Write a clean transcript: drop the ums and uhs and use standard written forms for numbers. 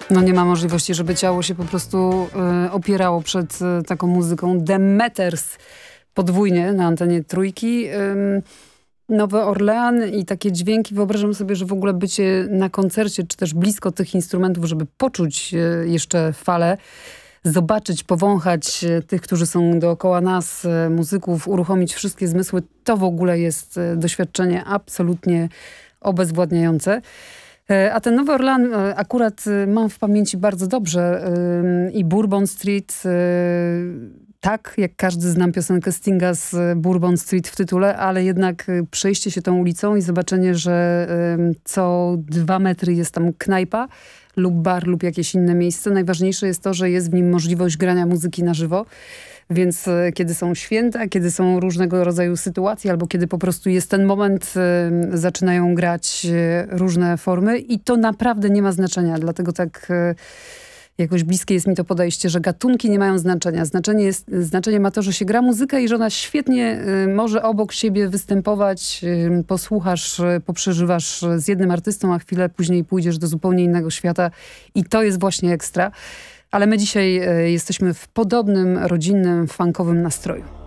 No nie ma możliwości, żeby ciało się po prostu opierało przed taką muzyką. The Matters podwójnie na antenie Trójki. Nowy Orlean i takie dźwięki. Wyobrażam sobie, że w ogóle bycie na koncercie, czy też blisko tych instrumentów, żeby poczuć jeszcze falę, zobaczyć, powąchać tych, którzy są dookoła nas, muzyków, uruchomić wszystkie zmysły, to w ogóle jest doświadczenie absolutnie obezwładniające. A ten Nowy Orlean akurat mam w pamięci bardzo dobrze i Bourbon Street, tak jak każdy znam piosenkę Stinga z Bourbon Street w tytule, ale jednak przejście się tą ulicą i zobaczenie, że co 2 metry jest tam knajpa lub bar lub jakieś inne miejsce. Najważniejsze jest to, że jest w nim możliwość grania muzyki na żywo. Więc kiedy są święta, kiedy są różnego rodzaju sytuacje, albo kiedy po prostu jest ten moment, zaczynają grać różne formy i to naprawdę nie ma znaczenia. Dlatego tak jakoś bliskie jest mi to podejście, że gatunki nie mają znaczenia. Znaczenie ma to, że się gra muzyka i że ona świetnie może obok siebie występować. Posłuchasz, poprzeżywasz z jednym artystą, a chwilę później pójdziesz do zupełnie innego świata i to jest właśnie ekstra. Ale my dzisiaj jesteśmy w podobnym, rodzinnym, funkowym nastroju.